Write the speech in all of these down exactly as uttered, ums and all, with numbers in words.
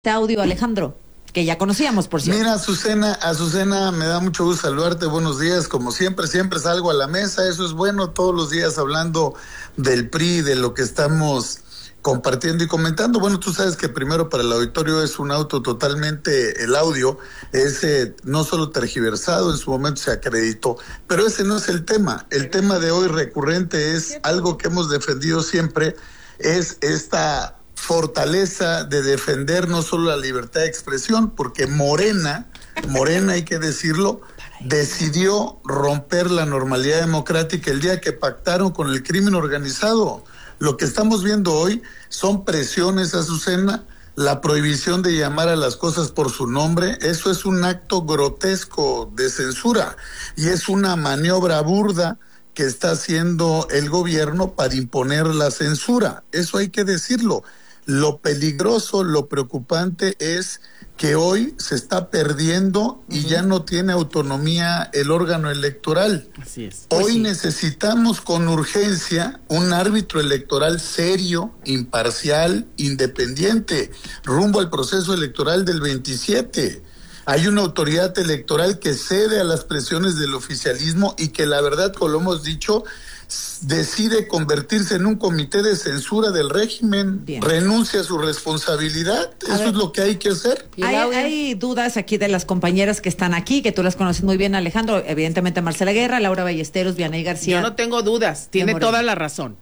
Este audio, Alejandro, que ya conocíamos, por cierto. Mira, Azucena, Azucena, me da mucho gusto saludarte, buenos días, como siempre, siempre salgo a la mesa, eso es bueno, todos los días hablando del P R I, de lo que estamos compartiendo y comentando. Bueno, tú sabes que primero para el auditorio es un auto totalmente, el audio es eh, no solo tergiversado, en su momento se acreditó, pero ese no es el tema. El tema de hoy recurrente es algo que hemos defendido siempre, es esta fortaleza de defender no solo la libertad de expresión, porque Morena, Morena hay que decirlo, decidió romper la normalidad democrática el día que pactaron con el crimen organizado. Lo que estamos viendo hoy son presiones, Azucena, la prohibición de llamar a las cosas por su nombre, eso es un acto grotesco de censura y es una maniobra burda que está haciendo el gobierno para imponer la censura. Eso hay que decirlo. Lo peligroso, lo preocupante es que hoy se está perdiendo y uh-huh. ya no tiene autonomía el órgano electoral. Así es. Hoy pues sí. necesitamos con urgencia un árbitro electoral serio, imparcial, independiente, rumbo al proceso electoral del veintisiete. Hay una autoridad electoral que cede a las presiones del oficialismo y que la verdad, como lo hemos dicho, decide convertirse en un comité de censura del régimen, Bien. renuncia a su responsabilidad, a eso ver. es lo que hay que hacer. Hay, hay dudas aquí de las compañeras que están aquí, que tú las conoces muy bien, Alejandro, evidentemente Marcela Guerra, Laura Ballesteros, Vianey García. Yo no tengo dudas, tiene toda la razón.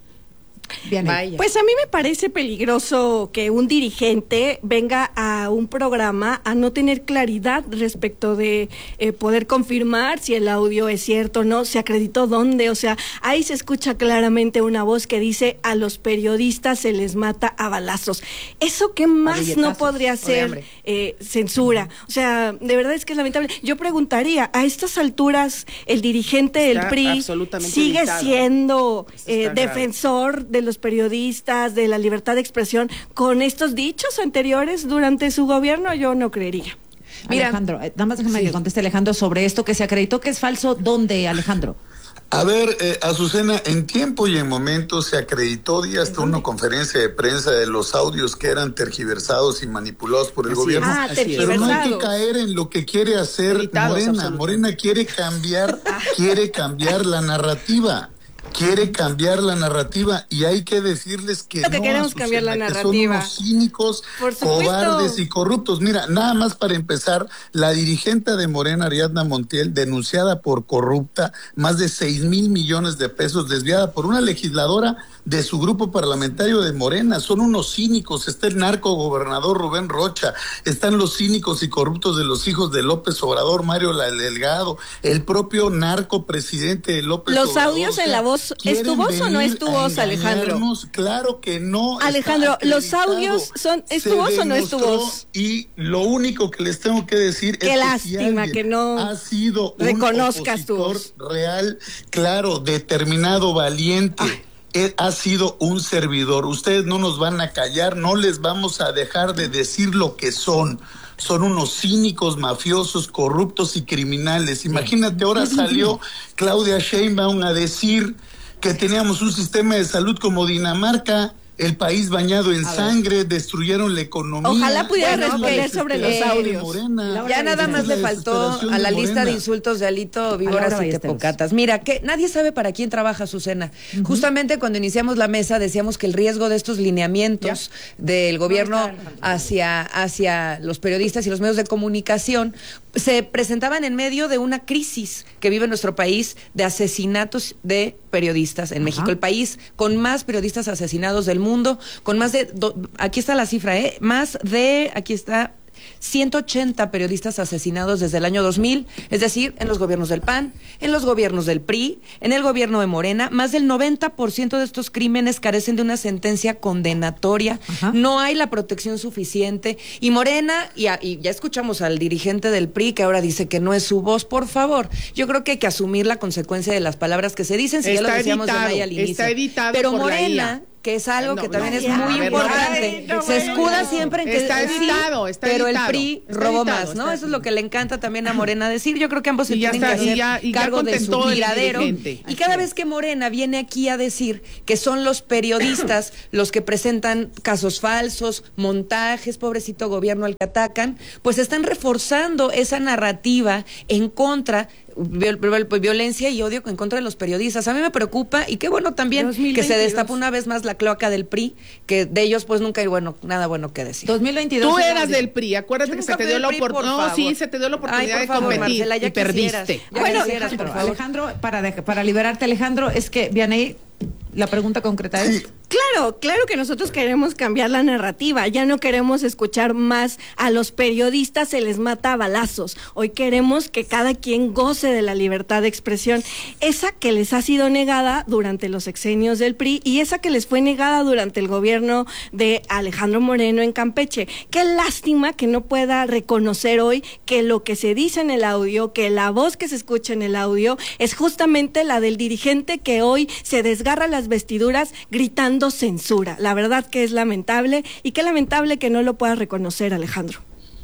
Pues a mí me parece peligroso que un dirigente venga a un programa a no tener claridad respecto de eh, poder confirmar si el audio es cierto o no, se acreditó dónde, o sea, ahí se escucha claramente una voz que dice a los periodistas se les mata a balazos. ¿Eso qué más no podría ser eh, censura? O sea, de verdad es que es lamentable. Yo preguntaría, a estas alturas el dirigente del P R I sigue editado. siendo eh, defensor de de los periodistas, de la libertad de expresión, con estos dichos anteriores durante su gobierno, yo no creería. Mira, Alejandro, nada más déjame sí. que conteste Alejandro sobre esto que se acreditó que es falso. ¿Dónde, Alejandro? A ver, eh, Azucena, en tiempo y en momento se acreditó día hasta una conferencia de prensa de los audios que eran tergiversados y manipulados por el así gobierno. Ah, pero no hay que caer en lo que quiere hacer Editados, Morena. Morena quiere cambiar, quiere cambiar la narrativa. Quiere cambiar la narrativa y hay que decirles que, que no, queremos Azucena, cambiar la que narrativa. son unos cínicos, cobardes y corruptos. Mira, nada más para empezar, la dirigente de Morena, Ariadna Montiel, denunciada por corrupta, más de seis mil millones de pesos desviada por una legisladora de su grupo parlamentario de Morena. Son unos cínicos. Está el narco gobernador Rubén Rocha, están los cínicos y corruptos de los hijos de López Obrador, Mario Delgado, el propio narco presidente López los Obrador. Los audios en la voz, ¿es tu voz o no es tu voz, Alejandro? Claro que no. Alejandro, los audios son, ¿es tu voz o no es tu voz? Y lo único que les tengo que decir Qué es lástima que, si que no ha sido un reconozcas tu voz real, claro, determinado, valiente. Ay. Él ha sido un servidor. Ustedes no nos van a callar, no les vamos a dejar de decir lo que son. Son unos cínicos, mafiosos, corruptos y criminales. Imagínate, ahora salió Claudia Sheinbaum a decir que teníamos un sistema de salud como Dinamarca, el país bañado en sangre, destruyeron la economía. Ojalá pudiera bueno, responder sobre los eh, audios. Morena. Ya nada más le faltó a la de lista de insultos de Alito, víboras y tepocatas. Mira, que nadie sabe para quién trabaja Azucena. Uh-huh. Justamente cuando iniciamos la mesa decíamos que el riesgo de estos lineamientos ¿Ya? del gobierno hacia, hacia los periodistas y los medios de comunicación se presentaban en medio de una crisis que vive nuestro país de asesinatos de periodistas en Ajá. México, el país con más periodistas asesinados del mundo, con más de, do, aquí está la cifra, ¿eh? Más de, aquí está, ciento ochenta periodistas asesinados desde el año dos mil, es decir, en los gobiernos del P A N, en los gobiernos del P R I, en el gobierno de Morena. Más del noventa por ciento de estos crímenes carecen de una sentencia condenatoria. Ajá. No hay la protección suficiente. Y Morena, y, a, y ya escuchamos al dirigente del P R I que ahora dice que no es su voz. Por favor, yo creo que hay que asumir la consecuencia de las palabras que se dicen, si está ya lo decíamos editado, de Maya al inicio. Está editado Pero por Morena... la I A. que es algo no, que también no, es ya, muy ver, importante. no, no, se escuda no, siempre en que está editado, sí, está pero editado, el P R I está robó editado, más, ¿no? está... Eso es lo que le encanta también a Morena decir. Yo creo que ambos se y ya tienen está, que hacer y ya, y cargo ya de su tiradero. Y cada vez que Morena viene aquí a decir que son los periodistas los que presentan casos falsos, montajes, pobrecito gobierno al que atacan, pues están reforzando esa narrativa en contra violencia y odio en contra de los periodistas. A mí me preocupa y qué bueno también dos mil veintidós. Que se destapa una vez más la cloaca del P R I, que de ellos pues nunca hay bueno, nada bueno que decir. dos mil veintidós. Tú eras del P R I, acuérdate que se te dio la oportunidad. No, sí, se te dio la oportunidad Ay, de favor, competir Marcela, y perdiste. Ya bueno, quisieras, por favor. Alejandro, para, de, para liberarte, Alejandro, es que Vianey, la pregunta concreta es... Claro, claro que nosotros queremos cambiar la narrativa, ya no queremos escuchar más a los periodistas, se les mata a balazos. Hoy queremos que cada quien goce de la libertad de expresión, esa que les ha sido negada durante los sexenios del P R I y esa que les fue negada durante el gobierno de Alejandro Moreno en Campeche. Qué lástima que no pueda reconocer hoy que lo que se dice en el audio, que la voz que se escucha en el audio es justamente la del dirigente que hoy se desgarra las vestiduras gritando censura. La verdad que es lamentable y qué lamentable que no lo pueda reconocer, Alejandro.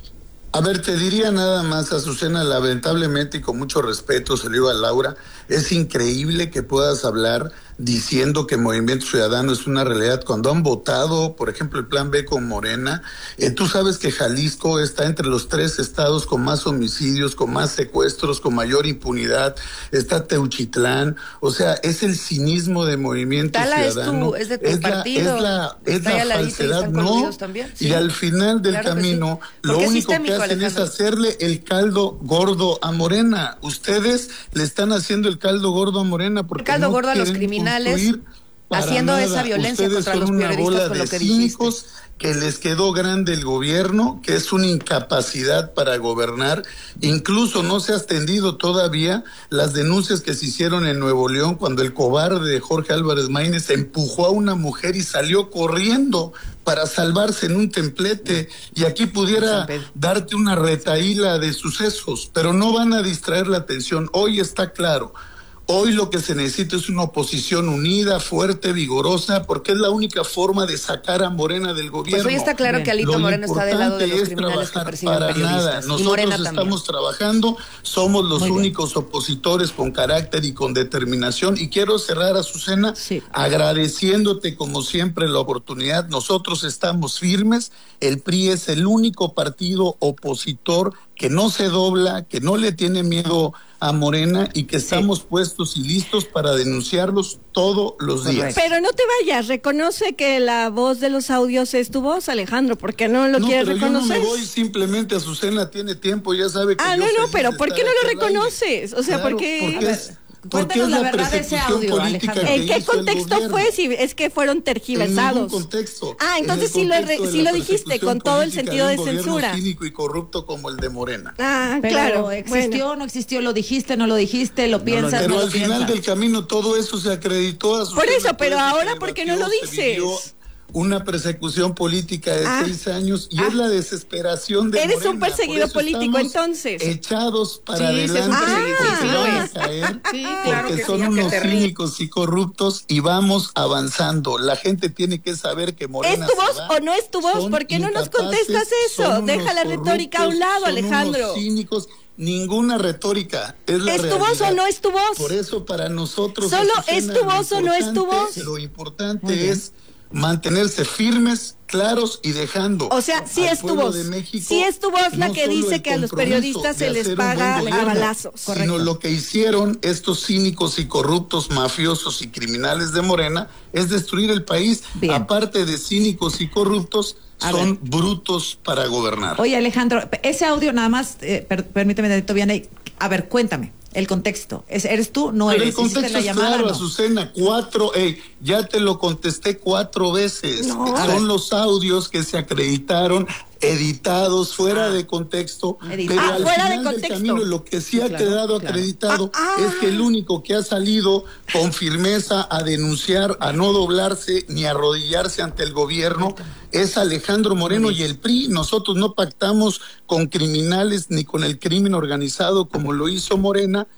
A ver, te diría nada más, Azucena, lamentablemente y con mucho respeto, se lo digo a Laura, es increíble que puedas hablar diciendo que Movimiento Ciudadano es una realidad cuando han votado, por ejemplo, el Plan B con Morena. Eh, tú sabes que Jalisco está entre los tres estados con más homicidios, con más secuestros, con mayor impunidad. Está Teuchitlán. O sea, es el cinismo de Movimiento Tala Ciudadano. Es, tu, es de tu es partido. La, es la, es la falsedad, ¿no? ¿Sí? Y al final del claro camino, sí. Lo único que hacen Alejandro? Es hacerle el caldo gordo a Morena. Ustedes le están haciendo el caldo gordo a Morena porque el caldo no gordo a los criminales haciendo nada. Esa violencia Ustedes contra los periodistas con lo que cínicos dijiste. Que les quedó grande el gobierno, que es una incapacidad para gobernar. Incluso no se ha extendido todavía las denuncias que se hicieron en Nuevo León cuando el cobarde de Jorge Álvarez Maínez empujó a una mujer y salió corriendo para salvarse en un templete, y aquí pudiera darte una retahíla de sucesos, pero no van a distraer la atención. Hoy está claro. Hoy lo que se necesita es una oposición unida, fuerte, vigorosa, porque es la única forma de sacar a Morena del gobierno. Pues hoy está claro que Alito Moreno está del lado de los criminales que persiguen periodistas. Nada. Nosotros y Morena estamos también. Trabajando, somos los Muy únicos bien. Opositores con carácter y con determinación. Y quiero cerrar, Azucena, sí. agradeciéndote como siempre la oportunidad. Nosotros estamos firmes. El P R I es el único partido opositor que no se dobla, que no le tiene miedo a Morena y que estamos sí. puestos y listos para denunciarlos todos los días. Pero no te vayas, reconoce que la voz de los audios es tu voz, Alejandro, ¿por qué no lo no, quieres pero reconocer? Yo no me voy, simplemente Azucena tiene tiempo, ya sabe que Ah, yo no, no, pero ¿por qué no lo reconoces? O sea, claro, ¿por qué? Porque es, Cuéntanos la, la verdad de ese audio, Alejandro. ¿En qué contexto fue? Si es que fueron tergiversados. En ningún contexto. Ah, entonces sí lo, re, sí lo dijiste, con todo el sentido de, de censura. Cínico y corrupto como el de Morena. Ah, pero claro. ¿Existió, bueno. no existió? ¿Lo dijiste, no lo dijiste? ¿Lo piensas, no, Pero no al lo final piensas? del camino todo eso se acreditó a su... Por eso, pero ahora, ¿por qué no lo dices? Una persecución política de ah, seis años y ah, es la desesperación de Eres Morena. Un perseguido político entonces. Echados para sí, adelante ah, sí, van a caer sí, claro porque son sí, unos cínicos y corruptos y vamos avanzando. La gente tiene que saber que Morena ¿Es tu voz va, o no es tu voz? ¿Por qué no nos contestas eso? Deja la retórica a un lado, Alejandro. Son cínicos. Ninguna retórica, es la ¿Es realidad. tu voz o no es tu voz? Por eso para nosotros solo es tu voz o no es tu voz. Lo importante es mantenerse firmes, claros y dejando. O sea, sí es tu voz. Sí es tu voz la que dice que a los periodistas se les paga a balazos. Sino lo que hicieron estos cínicos y corruptos, mafiosos y criminales de Morena es destruir el país. Bien. Aparte de cínicos y corruptos, a son ver. brutos para gobernar. Oye, Alejandro, ese audio nada más, eh, per, permíteme, Dadito Vianey, a ver, cuéntame. El contexto, ¿Es, ¿eres tú? No Pero eres. el contexto la es llamada, claro, no? Azucena, cuatro, hey, ya te lo contesté cuatro veces. No, Son los audios que se acreditaron, editados, fuera ah, de contexto, editado. pero ah, al fuera final de contexto. del camino lo que sí, sí ha claro, quedado claro. acreditado ah, es que el único que ha salido con firmeza a denunciar, a no doblarse ni arrodillarse ante el gobierno es Alejandro Moreno y el P R I. Nosotros no pactamos con criminales ni con el crimen organizado como lo hizo Morena.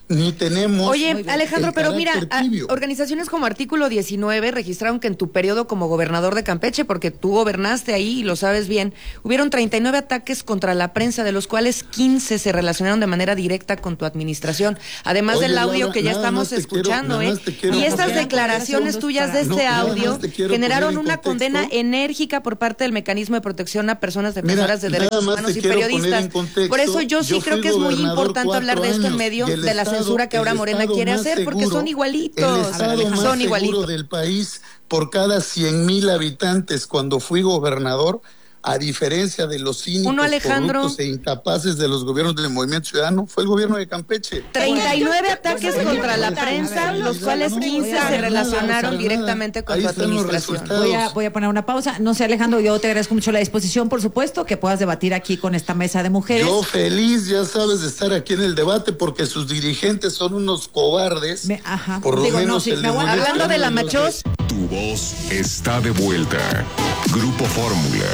ni tenemos... Oye, Alejandro, pero mira, a, organizaciones como Artículo diecinueve registraron que en tu periodo como gobernador de Campeche, porque tú gobernaste ahí y lo sabes bien, hubieron treinta y nueve ataques contra la prensa, de los cuales quince se relacionaron de manera directa con tu administración, además Oye, del audio Laura, que ya estamos escuchando, quiero, ¿eh? Quiero, y estas declaraciones tuyas de este no, audio generaron una condena enérgica por parte del Mecanismo de Protección a Personas Defensoras mira, de Derechos Humanos y Periodistas. Contexto, por eso yo sí yo creo que es muy importante hablar de esto en medio de la Estado, censura que ahora Morena quiere hacer, seguro, porque son igualitos. El estado más son igualitos del país por cada cien mil habitantes cuando fui gobernador, a diferencia de los cínicos, Uno, corruptos e incapaces de los gobiernos del Movimiento Ciudadano, fue el gobierno de Campeche. treinta y nueve ataques contra la prensa, los cuales quince se relacionaron directamente con tu administración. Voy a, voy a poner una pausa. No sé, Alejandro, yo te agradezco mucho la disposición, por supuesto, que puedas debatir aquí con esta mesa de mujeres. Yo feliz, ya sabes, de estar aquí en el debate, porque sus dirigentes son unos cobardes. Me, ajá. Por lo Digo, menos no, sí, el de Hablando de la machos. Tu voz está de vuelta. Grupo Fórmula.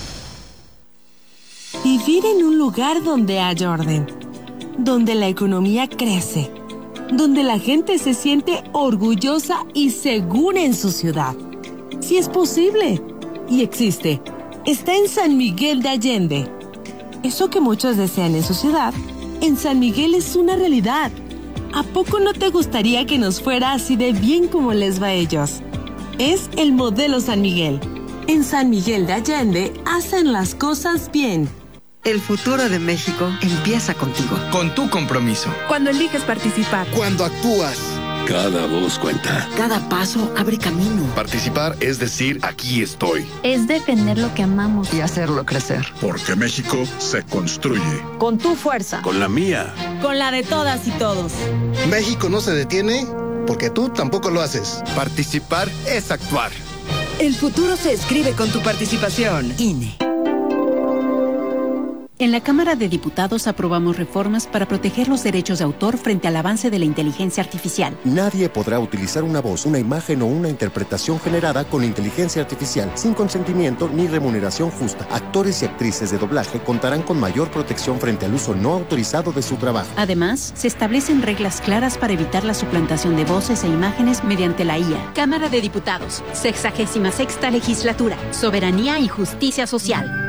Vivir en un lugar donde haya orden, donde la economía crece, donde la gente se siente orgullosa y segura en su ciudad. Sí es posible y existe. Está en San Miguel de Allende. Eso que muchos desean en su ciudad, en San Miguel es una realidad. ¿A poco no te gustaría que nos fuera así de bien como les va a ellos? Es el modelo San Miguel. En San Miguel de Allende hacen las cosas bien. El futuro de México empieza contigo. Con tu compromiso. Cuando eliges participar. Cuando actúas. Cada voz cuenta. Cada paso abre camino. Participar es decir, aquí estoy. Es defender lo que amamos. Y hacerlo crecer. Porque México se construye. Con tu fuerza. Con la mía. Con la de todas y todos. México no se detiene porque tú tampoco lo haces. Participar es actuar. El futuro se escribe con tu participación. I N E. En la Cámara de Diputados aprobamos reformas para proteger los derechos de autor frente al avance de la inteligencia artificial. Nadie podrá utilizar una voz, una imagen o una interpretación generada con inteligencia artificial sin consentimiento ni remuneración justa. Actores y actrices de doblaje contarán con mayor protección frente al uso no autorizado de su trabajo. Además, se establecen reglas claras para evitar la suplantación de voces e imágenes mediante la I A. Cámara de Diputados, sexagésima sexta legislatura, soberanía y justicia social.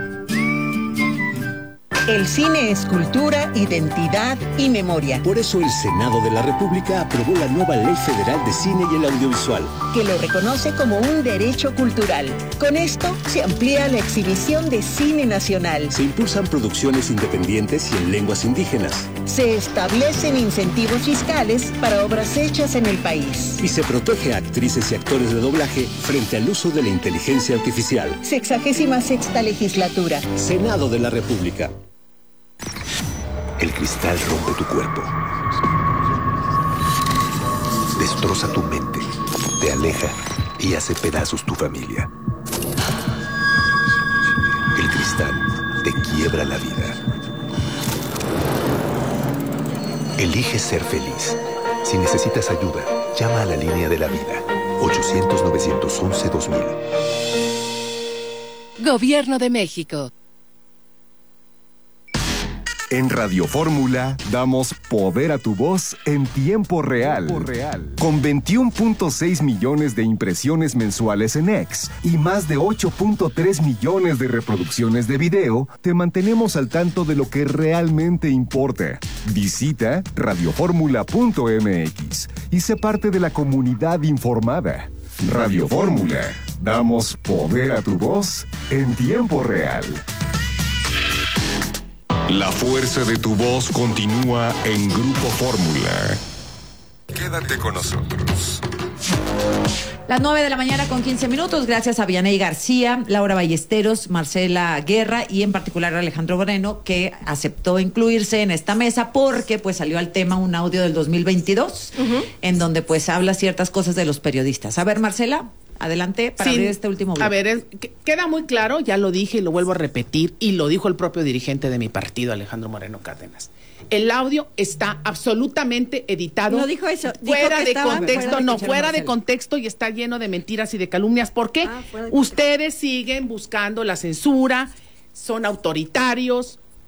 El cine es cultura, identidad y memoria. Por eso el Senado de la República aprobó la nueva Ley Federal de Cine y el Audiovisual, que lo reconoce como un derecho cultural. Con esto se amplía la exhibición de cine nacional. Se impulsan producciones independientes y en lenguas indígenas. Se establecen incentivos fiscales para obras hechas en el país. Y se protege a actrices y actores de doblaje frente al uso de la inteligencia artificial. Sexagésima sexta legislatura. Senado de la República. El cristal rompe tu cuerpo, destroza tu mente, te aleja y hace pedazos tu familia. El cristal te quiebra la vida. Elige ser feliz. Si necesitas ayuda, llama a la línea de la vida. ochocientos, novecientos once, dos mil. Gobierno de México. En Radio Fórmula damos poder a tu voz en tiempo real. Tiempo real. Con veintiuno punto seis millones de impresiones mensuales en X y más de ocho punto tres millones de reproducciones de video, te mantenemos al tanto de lo que realmente importa. Visita radio fórmula punto m x y sé parte de la comunidad informada. Radio Fórmula, damos poder a tu voz en tiempo real. La fuerza de tu voz continúa en Grupo Fórmula. Quédate con nosotros. Las nueve de la mañana con quince minutos, gracias a Vianey García, Laura Ballesteros, Marcela Guerra y en particular a Alejandro Moreno, que aceptó incluirse en esta mesa porque pues salió al tema un audio del dos mil veintidós, uh-huh. en donde pues habla ciertas cosas de los periodistas. A ver, Marcela, adelante para sí, abrir este último bloque. A ver, es, queda muy claro, ya lo dije y lo vuelvo a repetir, y lo dijo el propio dirigente de mi partido, Alejandro Moreno Cárdenas. El audio está absolutamente editado. No dijo eso. Fuera dijo de contexto, fuera de no, fuera de contexto y está lleno de mentiras y de calumnias. ¿Por qué? Ah, ustedes siguen buscando la censura, son autoritarios,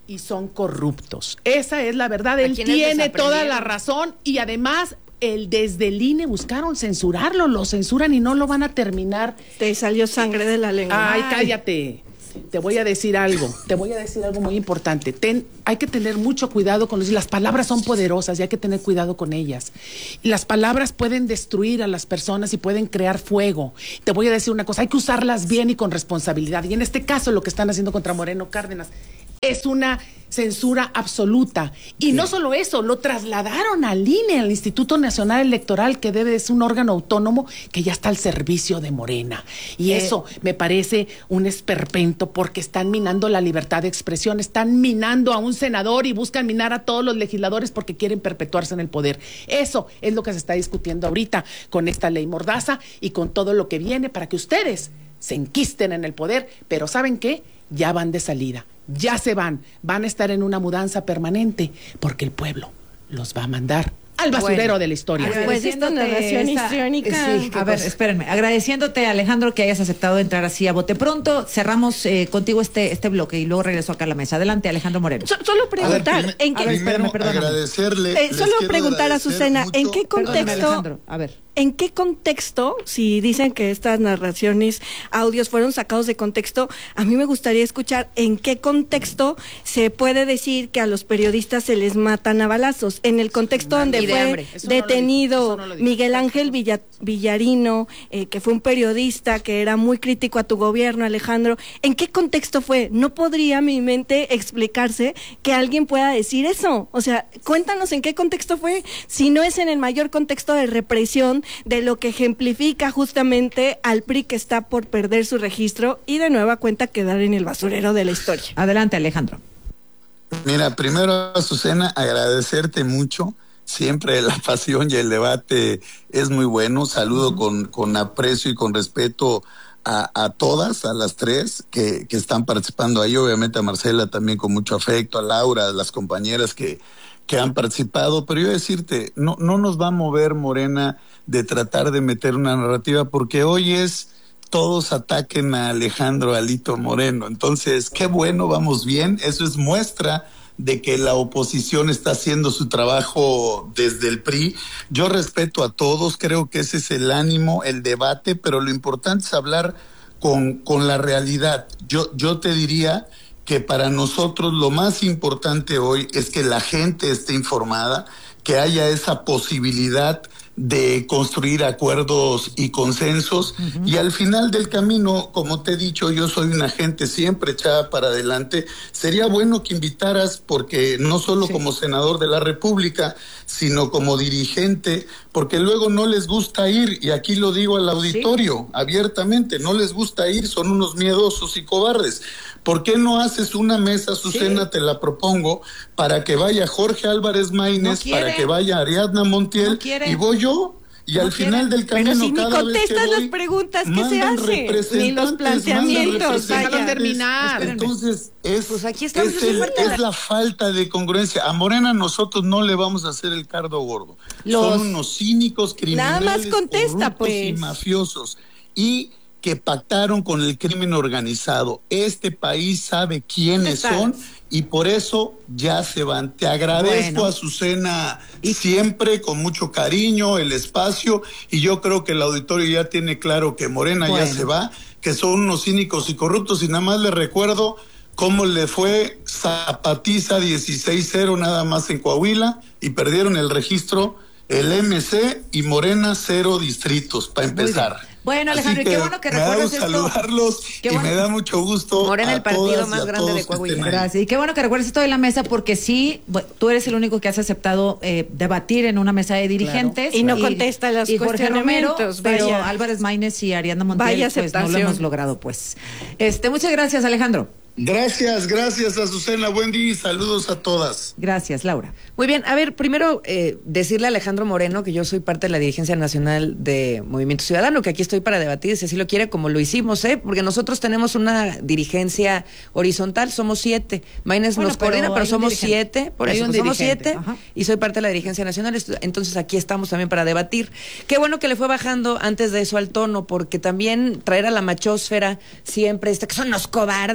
y son corruptos. Esa es la verdad. Él tiene toda la razón y además el desde el I N E buscaron censurarlo, lo censuran y no lo van a terminar. Te salió sangre de la lengua. Ay, cállate. Te voy a decir algo, te voy a decir algo muy importante. Ten, hay que tener mucho cuidado con los... Las palabras son poderosas y hay que tener cuidado con ellas. Y las palabras pueden destruir a las personas y pueden crear fuego. Te voy a decir una cosa, hay que usarlas bien y con responsabilidad. Y en este caso lo que están haciendo contra Moreno Cárdenas es una censura absoluta. Y sí. No solo eso, lo trasladaron al I N E, al Instituto Nacional Electoral, que debe ser un órgano autónomo que ya está al servicio de Morena. Y eh. eso me parece un esperpento porque están minando la libertad de expresión, están minando a un senador y buscan minar a todos los legisladores porque quieren perpetuarse en el poder. Eso es lo que se está discutiendo ahorita con esta ley Mordaza y con todo lo que viene para que ustedes se enquisten en el poder. Pero ¿saben qué? Ya van de salida. Ya se van, van a estar en una mudanza permanente, porque el pueblo los va a mandar al basurero bueno, de la historia. Pues esta narración histriónica. Sí, a ver, espérenme. Agradeciéndote, Alejandro, que hayas aceptado entrar así a bote pronto. Cerramos eh, contigo este este bloque y luego regreso acá a la mesa. Adelante, Alejandro Moreno. So, solo preguntar, ver, ¿en qué? Primero, agradecerle. Eh, solo preguntar a Azucena, ¿en qué contexto? Alejandro, a ver. ¿En qué contexto, si dicen que estas narraciones, audios fueron sacados de contexto, a mí me gustaría escuchar en qué contexto se puede decir que a los periodistas se les matan a balazos? En el contexto donde de fue detenido no no Miguel Ángel Villa, Villarino, eh, que fue un periodista que era muy crítico a tu gobierno, Alejandro. ¿En qué contexto fue? No podría mi mente explicarse que alguien pueda decir eso. O sea, cuéntanos en qué contexto fue, si no es en el mayor contexto de represión, de lo que ejemplifica justamente al P R I que está por perder su registro y de nueva cuenta quedar en el basurero de la historia. Adelante, Alejandro. Mira, primero, Azucena, agradecerte mucho. Siempre la pasión y el debate es muy bueno. Saludo uh-huh. con, con aprecio y con respeto a, a todas, a las tres que, que están participando ahí. Obviamente a Marcela también con mucho afecto, a Laura, a las compañeras que que han participado, pero yo decirte, no, no nos va a mover Morena de tratar de meter una narrativa, porque hoy es todos ataquen a Alejandro Alito Moreno. Entonces, qué bueno, vamos bien, eso es muestra de que la oposición está haciendo su trabajo desde el P R I. Yo respeto a todos, creo que ese es el ánimo, el debate, pero lo importante es hablar con, con la realidad. Yo, yo te diría que para nosotros lo más importante hoy es que la gente esté informada, que haya esa posibilidad de construir acuerdos y consensos, uh-huh. y al final del camino, como te he dicho, yo soy una gente siempre echada para adelante. Sería bueno que invitaras, porque no solo sí. como senador de la República, sino como dirigente, porque luego no les gusta ir, y aquí lo digo al auditorio, sí. abiertamente, no les gusta ir, son unos miedosos y cobardes. ¿Por qué no haces una mesa, Azucena, sí. te la propongo, para que vaya Jorge Álvarez Maínez, no para que vaya Ariadna Montiel, no y voy yo, y no al quieren. Final del camino, pero si cada ni contestas vez que voy, las preguntas que se hacen, ni los planteamientos, déjalo terminar. Entonces, es, pues aquí es, el, es la falta de congruencia. A Morena nosotros no le vamos a hacer el cardo gordo. Los... Son unos cínicos, criminales, nada más contesta, pues. y mafiosos. Y que pactaron con el crimen organizado. Este país sabe quiénes son y por eso ya se van. Te agradezco, bueno. Azucena, y siempre con mucho cariño el espacio, y yo creo que el auditorio ya tiene claro que Morena bueno. ya se va, que son unos cínicos y corruptos, y nada más le recuerdo cómo le fue Zapatiza dieciséis cero nada más en Coahuila y perdieron el registro el M C y Morena cero distritos, para empezar. Bueno, Alejandro, y qué bueno que recuerdes esto. Me da gusto saludarlos y bueno. me da mucho gusto. Morena, el partido más grande de Coahuila. Gracias. Y qué bueno que recuerdes esto de la mesa, porque sí, bueno, tú eres el único que has aceptado eh, debatir en una mesa de dirigentes. Claro. Y no contesta las y Jorge Romero, pero vaya. Álvarez Maínez y Ariadna Montiel, pues no lo hemos logrado, pues. Este, muchas gracias, Alejandro. Gracias, gracias, Azucena. Buen día y saludos a todas. Gracias, Laura. Muy bien, a ver, primero eh, decirle a Alejandro Moreno que yo soy parte de la dirigencia nacional de Movimiento Ciudadano, que aquí estoy para debatir, si así lo quiere, como lo hicimos, ¿eh? Porque nosotros tenemos una dirigencia horizontal, somos siete. Maínez bueno, nos coordina, pero, pero somos siete, por hay eso, somos siete, Ajá. y soy parte de la dirigencia nacional, entonces aquí estamos también para debatir. Qué bueno que le fue bajando antes de eso al tono, porque también traer a la machósfera siempre, este, que son unos cobardes y unos...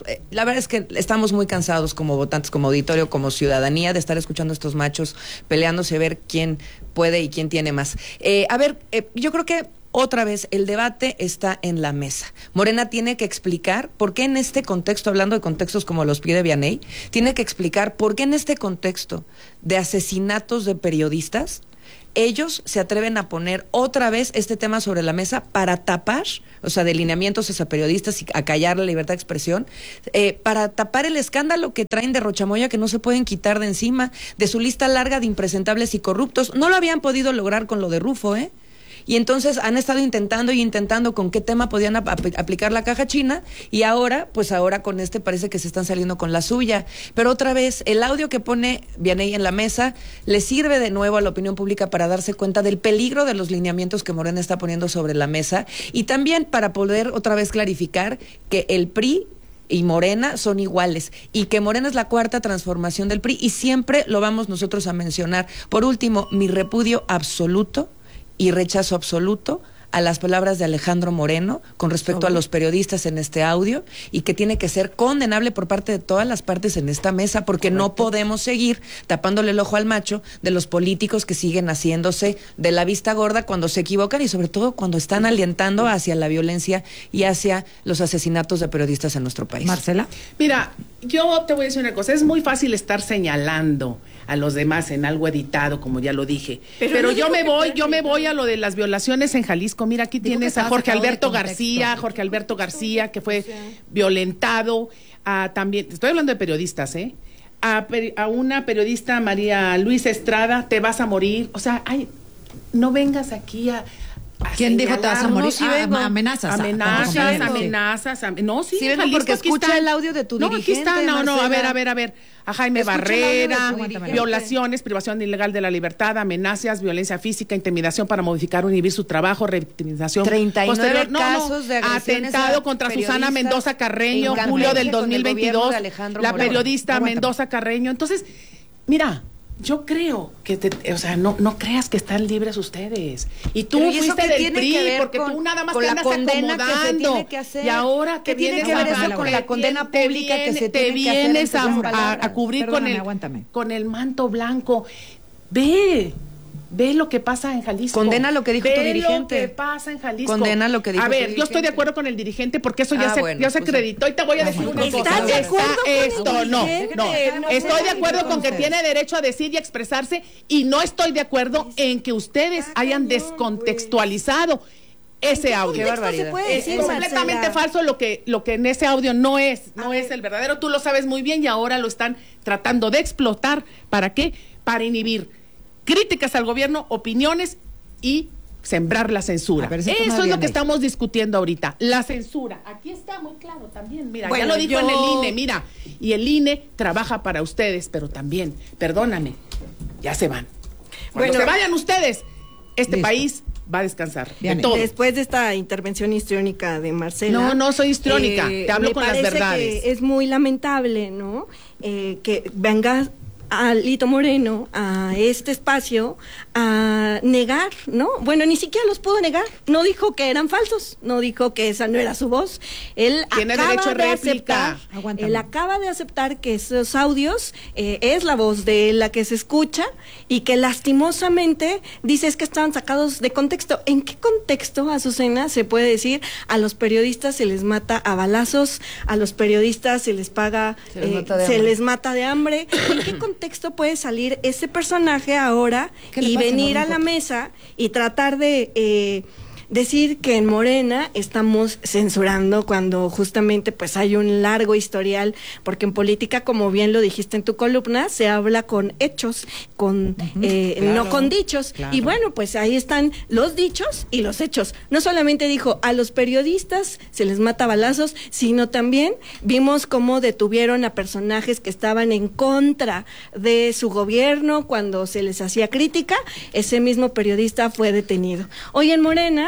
eh, la verdad es que estamos muy cansados como votantes, como auditorio, como ciudadanía, de estar escuchando a estos machos peleándose a ver quién puede y quién tiene más. Eh, a ver, eh, yo creo que otra vez, el debate está en la mesa. Morena tiene que explicar por qué en este contexto, hablando de contextos como los pide Vianey, tiene que explicar por qué en este contexto de asesinatos de periodistas, ellos se atreven a poner otra vez este tema sobre la mesa para tapar, o sea, de lineamientos hacia periodistas y a callar la libertad de expresión, eh, para tapar el escándalo que traen de Rochamoya, que no se pueden quitar de encima, de su lista larga de impresentables y corruptos. No lo habían podido lograr con lo de Rufo, ¿eh? Y entonces han estado intentando y intentando con qué tema podían ap aplicar la caja china, y ahora, pues ahora con este parece que se están saliendo con la suya. Pero otra vez, el audio que pone Vianey en la mesa le sirve de nuevo a la opinión pública para darse cuenta del peligro de los lineamientos que Morena está poniendo sobre la mesa, y también para poder otra vez clarificar que el P R I y Morena son iguales, y que Morena es la cuarta transformación del P R I, y siempre lo vamos nosotros a mencionar. Por último, mi repudio absoluto y rechazo absoluto a las palabras de Alejandro Moreno con respecto a los periodistas en este audio, y que tiene que ser condenable por parte de todas las partes en esta mesa, porque Correcto. No podemos seguir tapándole el ojo al macho de los políticos que siguen haciéndose de la vista gorda cuando se equivocan, y sobre todo cuando están alentando hacia la violencia y hacia los asesinatos de periodistas en nuestro país. Marcela. Mira, yo te voy a decir una cosa, es muy fácil estar señalando a los demás en algo editado, como ya lo dije. Pero, Pero no yo me voy, yo me voy a lo de las violaciones en Jalisco. Mira, aquí Digo tienes a Jorge Alberto García, Jorge Alberto García, que fue violentado. A, también, estoy hablando de periodistas, ¿eh? A, a una periodista, María Luisa Estrada, te vas a morir. O sea, ay, no vengas aquí a... ¿Quién dijo te vas a morir? No, sí ah, amenazas. Amenazas, amenazas. Am no, sí, sí vengo porque escucha está. El audio de tu no, dirigente, aquí está, no, Marcela. no, a ver, a ver, a ver. A Jaime escucha Barrera, violaciones, privación ilegal de la libertad, amenazas, violencia física, intimidación para modificar o inhibir su trabajo, revictimización posterior. No, casos no, de atentado contra Susana Mendoza Carreño, julio del dos mil veintidós, la periodista Aguántame. Mendoza Carreño. Entonces, mira, yo creo que, te, o sea, no no creas que están libres ustedes. Y tú Pero fuiste ¿y del P R I porque con, tú nada más con te la andas condena acomodando. Que se tiene que hacer. Y ahora ¿Qué tiene que ver eso con la condena te pública viene, que se te tiene vienes que hacer? Te vienes a, a, a cubrir Perdóname, con el aguántame. con el manto blanco. Ve. Ve lo que pasa en Jalisco. Condena lo que dijo Ve tu dirigente. Lo que pasa en Jalisco. Condena lo que dijo A ver, tu yo dirigente. estoy de acuerdo con el dirigente porque eso ya ah, se, bueno, ya se pues, acreditó. Y te voy a decir ah, una bueno, cosa. ¿Estás de acuerdo Está con el esto, no, dirigente? no. No, Estoy de acuerdo entonces. con que tiene derecho a decir y a expresarse, y no estoy de acuerdo en que ustedes hayan descontextualizado ese audio. Qué barbaridad. Se puede decir, es completamente Marcela. Falso lo que lo que en ese audio no es, no es el verdadero. Tú lo sabes muy bien y ahora lo están tratando de explotar. ¿Para qué? Para inhibir críticas al gobierno, opiniones y sembrar la censura. Ver, si eso es lo que ahí. Estamos discutiendo ahorita, la censura. Aquí está muy claro también, mira, bueno, ya lo dijo yo... en el I N E, mira, y el I N E trabaja para ustedes, pero también, perdóname, ya se van. Cuando bueno, se vayan ustedes, este listo. País va a descansar. De todo. Después de esta intervención histriónica de Marcela. No, no soy histriónica, eh, te hablo con las verdades. Que es muy lamentable, ¿no? Eh, que venga a Alito Moreno a este espacio a negar, ¿no? Bueno, ni siquiera los pudo negar. No dijo que eran falsos, no dijo que esa no era su voz. Él tiene acaba derecho a de réplica. aceptar, él acaba de aceptar que esos audios eh, es la voz de él la que se escucha y que lastimosamente dice es que estaban sacados de contexto. ¿En qué contexto, Azucena, se puede decir a los periodistas se les mata a balazos, a los periodistas se les paga, se les, eh, mata, de se les mata de hambre? ¿En qué contexto texto puede salir ese personaje ahora y venir a la mesa y tratar de eh, decir que en Morena estamos censurando cuando justamente pues hay un largo historial, porque en política, como bien lo dijiste en tu columna, se habla con hechos, con uh-huh, eh, claro, no con dichos, claro. Y bueno, pues ahí están los dichos y los hechos. No solamente dijo a los periodistas se les mata balazos, sino también vimos cómo detuvieron a personajes que estaban en contra de su gobierno cuando se les hacía crítica. Ese mismo periodista fue detenido. Hoy en Morena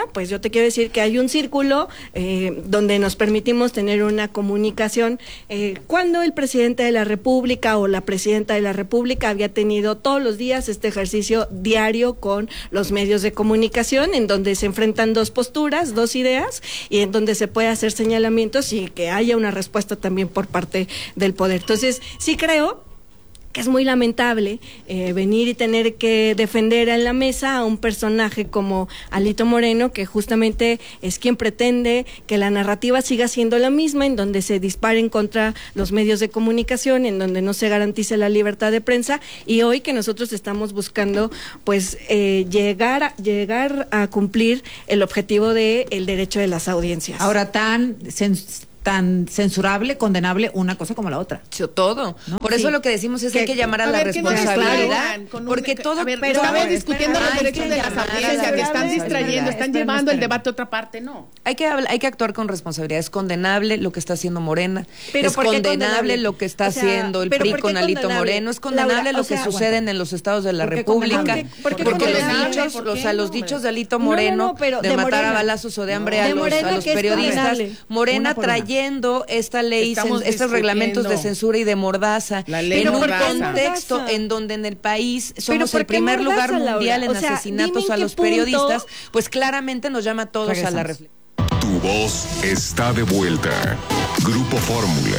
pues yo te quiero decir que hay un círculo eh, donde nos permitimos tener una comunicación eh, cuando el presidente de la República o la presidenta de la República había tenido todos los días este ejercicio diario con los medios de comunicación, en donde se enfrentan dos posturas, dos ideas, y en donde se puede hacer señalamientos y que haya una respuesta también por parte del poder. Entonces, sí creo que es muy lamentable eh, venir y tener que defender en la mesa a un personaje como Alito Moreno, que justamente es quien pretende que la narrativa siga siendo la misma, en donde se disparen contra los medios de comunicación, en donde no se garantice la libertad de prensa, y hoy que nosotros estamos buscando pues eh, llegar a, llegar a cumplir el objetivo de el derecho de las audiencias. Ahora, tan sens- tan censurable, condenable una cosa como la otra. Todo. ¿No? Por eso sí. Lo que decimos es que hay que llamar a, a la ver, responsabilidad. No porque un, todo... A ver, pero a ver, discutiendo los derechos de las audiencias, que están distrayendo, están llevando el debate a otra parte, no. Hay que, hay que actuar con responsabilidad. Es condenable lo que está haciendo Morena. Pero es condenable, condenable lo que está o sea, haciendo el P R I con Alito Moreno. Es condenable Laura, lo que sea, sucede bueno, en los estados de la República. ¿Por qué porque los dichos, o sea, los dichos de Alito Moreno de matar a balazos o de hambre a los periodistas. Morena trayendo esta ley, cen, estos reglamentos de censura y de mordaza, en un mordaza. contexto mordaza. en donde en el país somos el primer mordaza, lugar mundial Laura? en o sea, asesinatos a los punto... periodistas, pues claramente nos llama a todos Regresamos. a la reflexión. Tu voz está de vuelta. Grupo Fórmula.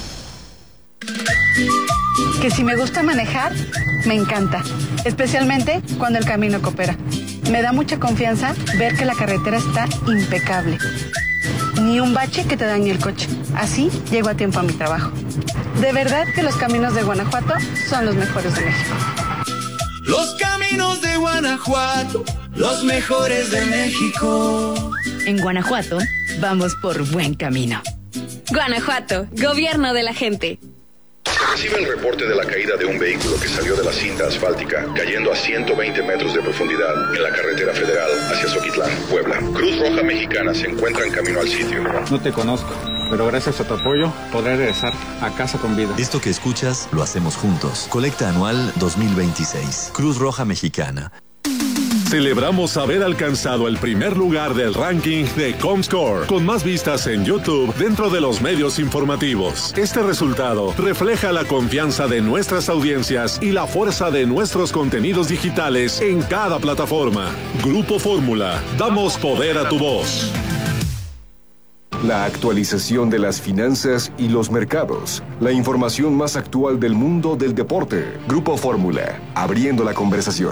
Que si me gusta manejar, me encanta, especialmente cuando el camino coopera. Me da mucha confianza ver que la carretera está impecable. Ni un bache que te dañe el coche. Así llego a tiempo a mi trabajo. De verdad que los caminos de Guanajuato son los mejores de México. Los caminos de Guanajuato, los mejores de México. En Guanajuato, vamos por buen camino. Guanajuato, gobierno de la gente. Se recibe el reporte de la caída de un vehículo que salió de la cinta asfáltica, cayendo a ciento veinte metros de profundidad en la carretera federal hacia Zoquitlán, Puebla. Cruz Roja Mexicana se encuentra en camino al sitio. No te conozco, pero gracias a tu apoyo podré regresar a casa con vida. Esto que escuchas lo hacemos juntos. Colecta anual dos mil veintiséis. Cruz Roja Mexicana. Celebramos haber alcanzado el primer lugar del ranking de Comscore, con más vistas en YouTube dentro de los medios informativos. Este resultado refleja la confianza de nuestras audiencias y la fuerza de nuestros contenidos digitales en cada plataforma. Grupo Fórmula, damos poder a tu voz. La actualización de las finanzas y los mercados. La información más actual del mundo del deporte. Grupo Fórmula, abriendo la conversación.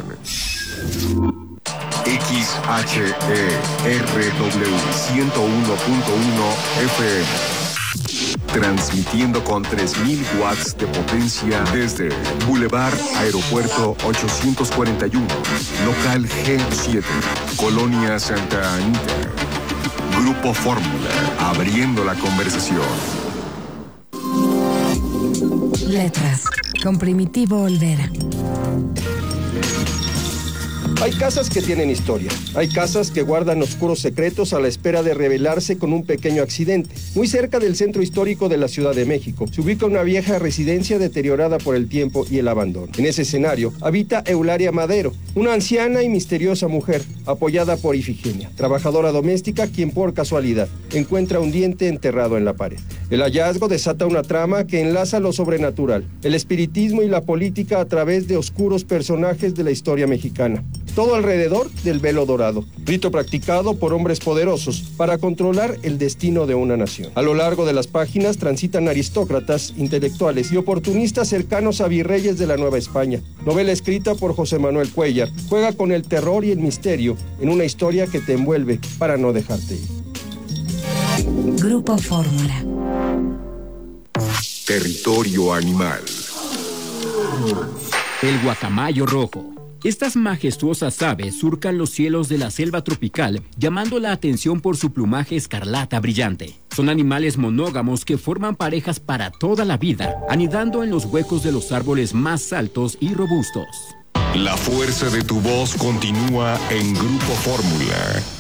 X H E R W ciento uno punto uno F M. Transmitiendo con tres mil watts de potencia desde Boulevard Aeropuerto ochocientos cuarenta y uno, local G siete, Colonia Santa Anita. Grupo Fórmula, abriendo la conversación. Letras, con Primitivo Olvera. Hay casas que tienen historia. Hay casas que guardan oscuros secretos a la espera de revelarse con un pequeño accidente. Muy cerca del centro histórico de la Ciudad de México se ubica una vieja residencia deteriorada por el tiempo y el abandono. En ese escenario habita Eulalia Madero, una anciana y misteriosa mujer, apoyada por Ifigenia, trabajadora doméstica quien por casualidad encuentra un diente enterrado en la pared. El hallazgo desata una trama que enlaza lo sobrenatural, el espiritismo y la política a través de oscuros personajes de la historia mexicana. Todo alrededor del velo dorado, rito practicado por hombres poderosos para controlar el destino de una nación. A lo largo de las páginas transitan aristócratas, intelectuales y oportunistas cercanos a virreyes de la Nueva España. Novela escrita por José Manuel Cuellar, juega con el terror y el misterio en una historia que te envuelve para no dejarte ir. Grupo Fórmula. Territorio animal. El guacamayo rojo. Estas majestuosas aves surcan los cielos de la selva tropical, llamando la atención por su plumaje escarlata brillante. Son animales monógamos que forman parejas para toda la vida, anidando en los huecos de los árboles más altos y robustos. La fuerza de tu voz continúa en Grupo Fórmula.